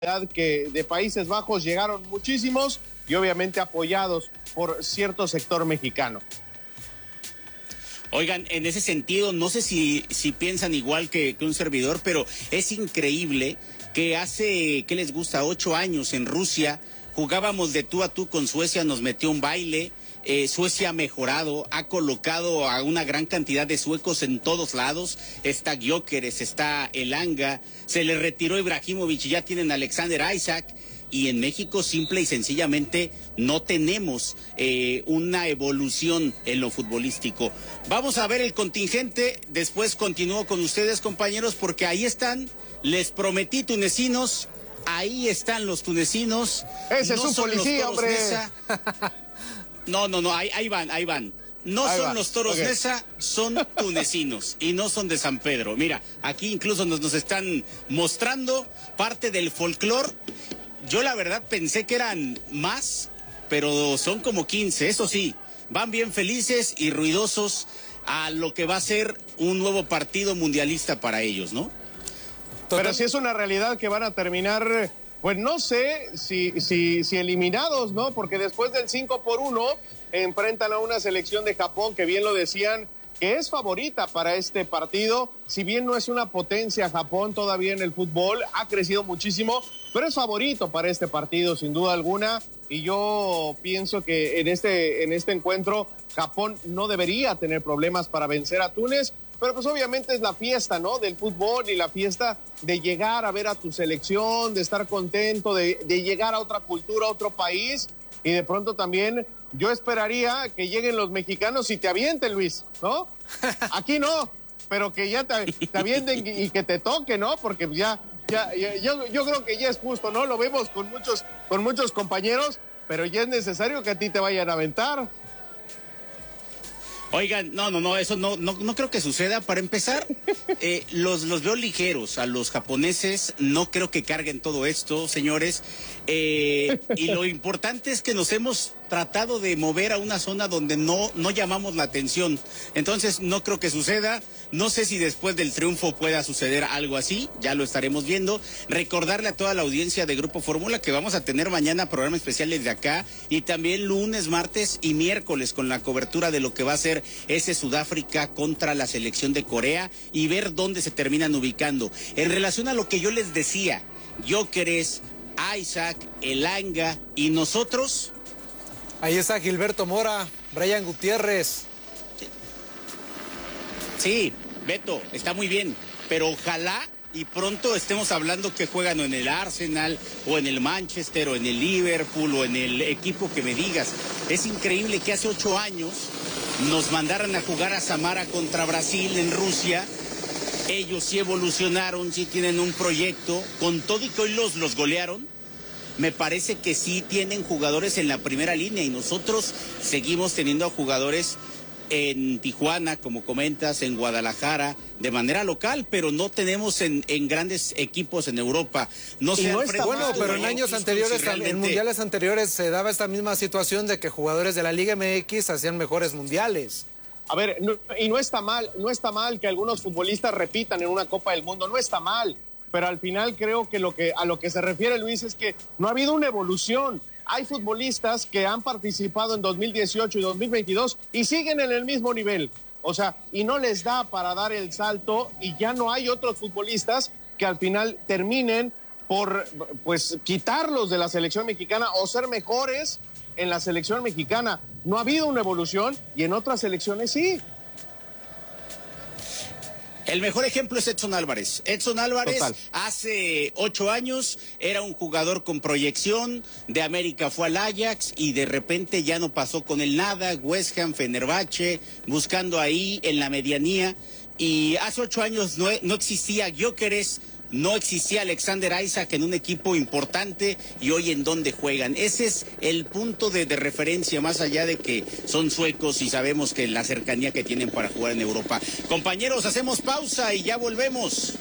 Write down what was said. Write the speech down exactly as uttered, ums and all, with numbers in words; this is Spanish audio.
que de Países Bajos llegaron muchísimos y obviamente apoyados por cierto sector mexicano. Oigan, en ese sentido, no sé si, si piensan igual que, que un servidor, pero es increíble que hace, ¿qué les gusta? Ocho años en Rusia jugábamos de tú a tú con Suecia, nos metió un baile. Eh, Suecia ha mejorado, ha colocado a una gran cantidad de suecos en todos lados. Está Gyökeres, está Elanga, se le retiró Ibrahimovic y ya tienen a Alexander Isak. Y en México simple y sencillamente no tenemos eh, una evolución en lo futbolístico. Vamos a ver el contingente, después continúo con ustedes, compañeros, porque ahí están, les prometí tunecinos, ahí están los tunecinos. Ese no es un policía, hombre. Mesa. No, no, no, ahí, ahí van, ahí van. No ahí son va. Los toros okay. Mesa, son tunecinos y no son de San Pedro. Mira, aquí incluso nos, nos están mostrando parte del folclore. Yo la verdad pensé que eran más, pero son como quince, eso sí, van bien felices y ruidosos a lo que va a ser un nuevo partido mundialista para ellos, ¿no? Pero sí es una realidad que van a terminar, pues no sé si, si, si eliminados, ¿no? Porque después del cinco por uno enfrentan a una selección de Japón que bien lo decían, que es favorita para este partido. Si bien no es una potencia Japón todavía en el fútbol, ha crecido muchísimo, pero es favorito para este partido sin duda alguna. Y yo pienso que en este, en este encuentro Japón no debería tener problemas para vencer a Túnez, pero pues obviamente es la fiesta, ¿no? Del fútbol y la fiesta de llegar a ver a tu selección, de estar contento, de, de llegar a otra cultura, a otro país. Y de pronto también yo esperaría que lleguen los mexicanos y te avienten, Luis, ¿no? Aquí no, pero que ya te, te avienten y que te toque, ¿no? Porque ya, ya, ya yo, yo creo que ya es justo, ¿no? Lo vemos con muchos, con muchos compañeros, pero ya es necesario que a ti te vayan a aventar. Oigan, no, no, no, eso no, no, no creo que suceda. Para empezar, eh, los, los veo ligeros a los japoneses, no creo que carguen todo esto, señores. Eh, y lo importante es que nos hemos tratado de mover a una zona donde no, no llamamos la atención. Entonces, no creo que suceda. No sé si después del triunfo pueda suceder algo así, ya lo estaremos viendo. Recordarle a toda la audiencia de Grupo Fórmula que vamos a tener mañana programa especial desde acá y también lunes, martes y miércoles con la cobertura de lo que va a ser ese Sudáfrica contra la selección de Corea y ver dónde se terminan ubicando. En relación a lo que yo les decía, Gyökeres, Isak, Elanga y nosotros. Ahí está Gilberto Mora, Brian Gutiérrez. Sí, Beto, está muy bien, pero ojalá y pronto estemos hablando que juegan o en el Arsenal, o en el Manchester, o en el Liverpool, o en el equipo que me digas. Es increíble que hace ocho años nos mandaran a jugar a Samara contra Brasil en Rusia. Ellos sí evolucionaron, sí tienen un proyecto, con todo y que hoy los, los golearon. Me parece que sí tienen jugadores en la primera línea y nosotros seguimos teniendo a jugadores en Tijuana, como comentas, en Guadalajara, de manera local, pero no tenemos en, en grandes equipos en Europa. No sé, no está bueno, pero en años anteriores, si realmente... en mundiales anteriores se daba esta misma situación de que jugadores de la Liga M X hacían mejores mundiales. A ver, no, y no está mal, no está mal que algunos futbolistas repitan en una Copa del Mundo, no está mal, pero al final creo que, lo que a lo que se refiere Luis es que no ha habido una evolución. Hay futbolistas que han participado en dos mil dieciocho y dos mil veintidós y siguen en el mismo nivel. O sea, y no les da para dar el salto y ya no hay otros futbolistas que al final terminen por, pues, quitarlos de la selección mexicana o ser mejores en la selección mexicana. No ha habido una evolución y en otras selecciones sí. El mejor ejemplo es Edson Álvarez. Edson Álvarez Total. Hace ocho años era un jugador con proyección, de América fue al Ajax y de repente ya no pasó con el nada, West Ham, Fenerbahce, buscando ahí en la medianía. Y hace ocho años no, no existía Gyökeres, no existía Alexander Isak en un equipo importante y hoy en dónde juegan. Ese es el punto de, de referencia, más allá de que son suecos y sabemos que la cercanía que tienen para jugar en Europa. Compañeros, hacemos pausa y ya volvemos.